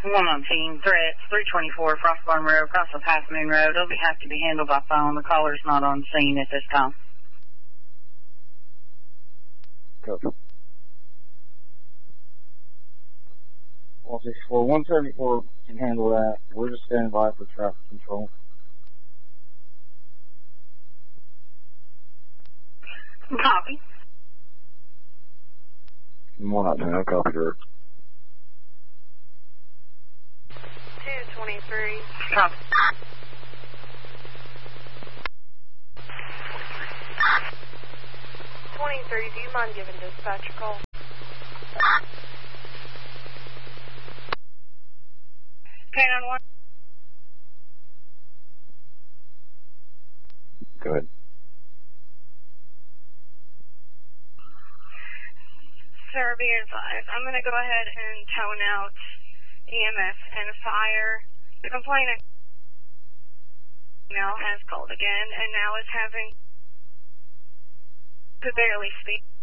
119, threats, 324 Frost Farm Road, Crossville Half Moon Road. It'll have to be handled by phone. The caller's not on scene at this time. Copy. 164, 174 can handle that. We're just standing by for traffic control. Copy. More not doing, I'll copy her. 223. Copy. 23, do you mind giving dispatch a call? K91. Go ahead. Sir, be advised. I'm going to go ahead and tone out EMS and fire. The complainant now has called again and now is having to barely speak.